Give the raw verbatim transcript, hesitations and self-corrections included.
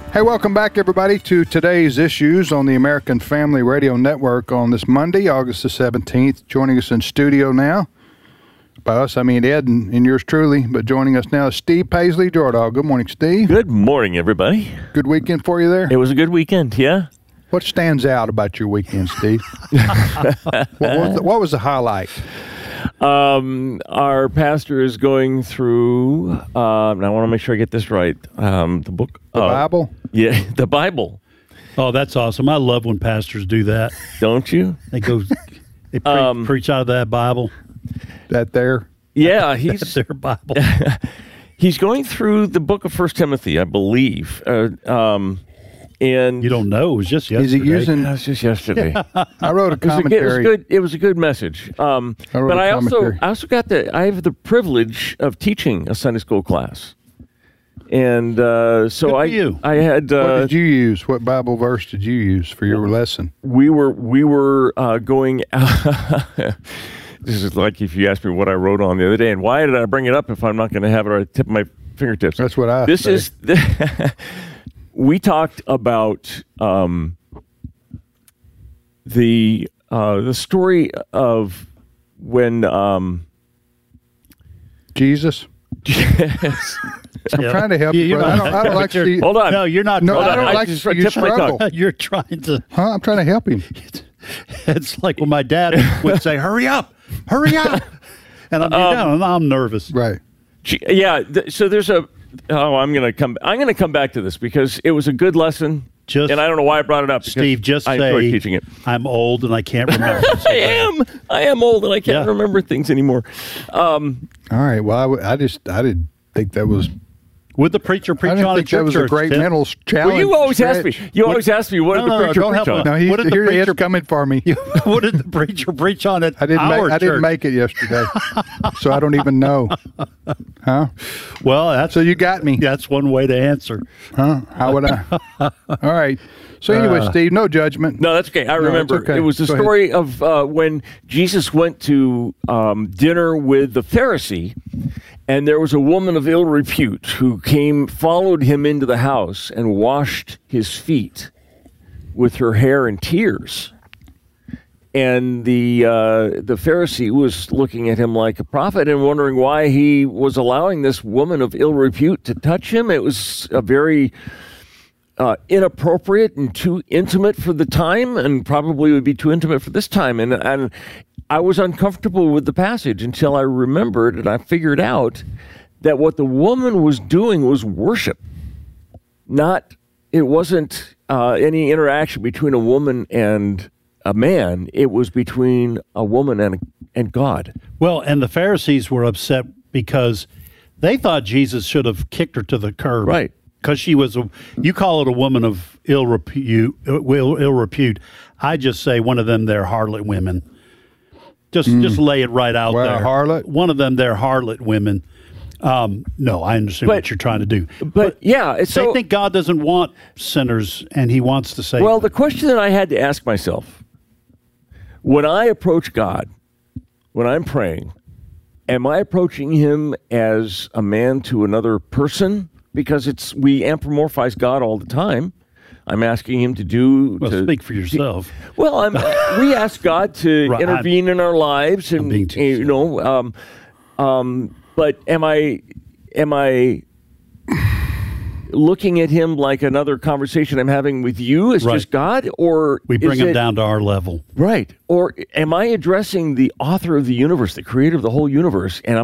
Hey, welcome back, everybody, to today's Issues on the American Family Radio Network on this Monday, August the seventeenth. Joining us in studio now, by us, I mean Ed and, and yours truly, but joining us now is Steve Paisley Jordahl. Good morning, Steve. Good morning, everybody. Good weekend for you there? It was a good weekend, yeah. What stands out about your weekend, Steve? what, was the, what was the highlight? Um, our pastor is going through, uh, and I want to make sure I get this right, um, the book. The uh, Bible? Yeah, the Bible. Oh, that's awesome. I love when pastors do that. Don't you? They go, they pre- Um, preach out of that Bible. That there? Yeah, That's he's their Bible. he's going through the book of First Timothy, I believe. Uh, um, and You don't know. It was just yesterday. Is he using... That was just yesterday. I wrote a It was a, good, it was a commentary. good. It was a good message. Um, I wrote but a I also, commentary. I also got the. I have the privilege of teaching a Sunday school class, and uh, so Good for I, you. I had. What Uh, did you use? What Bible verse did you use for your lesson? we were we were uh, going. This is like if you asked me what I wrote on the other day, and why did I bring it up if I'm not going to have it at the tip of my fingertips? That's what I This say. is. We talked about um, the uh, the story of when. Um, Jesus? yes. I'm Yeah. trying to help You- you, you're brother. I not- don't, I don't like to see... Hold on. No, you're not. No, trying I to- don't I like to just see you tipped my tongue. struggle. You're trying to. Huh? I'm trying to help him. It's like when my dad would say, "Hurry up, hurry up," and I'm, Um, I'm, I'm nervous. Right. Gee, Yeah. Th- so there's a. Oh, I'm gonna come. I'm gonna come back to this because it was a good lesson, Just and I don't know why I brought it up. because Steve, just I enjoyed say teaching it. I'm old and I can't remember. I am. I am old and I can't Yeah. remember things anymore. Um, All right. Well, I, w- I just I didn't think that was. Would the preacher I preach didn't on think at your that was church? a great Tim? mental challenge. well, you always ask me. stretch. You What- always ask me what No, did the no, no, preacher don't preach help on? him. No, he, What did the here he is preacher- coming for me. What did the preacher preach on at I didn't. our Make, I church? didn't make it yesterday, so I don't even know. Huh? Well, that's So you got me. that's one way to answer. Huh? How would I? All right. So anyway, Uh, Steve, no judgment. No, that's okay. I No, remember. it's okay. It was the Go ahead. story of uh, when Jesus went to um, dinner with the Pharisee, and there was a woman of ill repute who came, followed him into the house, and washed his feet with her hair and tears. And the uh, the Pharisee was looking at him like a prophet and wondering why he was allowing this woman of ill repute to touch him. It was a very uh, inappropriate and too intimate for the time, and probably would be too intimate for this time. And and I was uncomfortable with the passage until I remembered and I figured out that what the woman was doing was worship, not it wasn't uh, any interaction between a woman and a man. It was between a woman and and God. Well, and the Pharisees were upset because they thought Jesus should have kicked her to the curb. Right. Because she was a, you call it a woman of ill repute, ill, ill repute. I just say one of them, they're harlot women. Just, just lay it right out Well, there. harlot? One of them, they're harlot women. Um, no, I understand But- what you're trying to do. But, yeah, it's They so think God doesn't want sinners, and He wants to save. well. them. The question that I had to ask myself when I approach God, when I'm praying, am I approaching Him as a man to another person? Because it's we anthropomorphize God all the time. I'm asking Him to do. Well, to, speak for yourself. Well, I'm, we ask God to Right, intervene in our lives, and being too you know, um, um, but am I am I looking at Him like another conversation I'm having with you as Right. just God, or We bring is them it- down to our level. right? Or am I addressing the author of the universe, the creator of the whole universe, and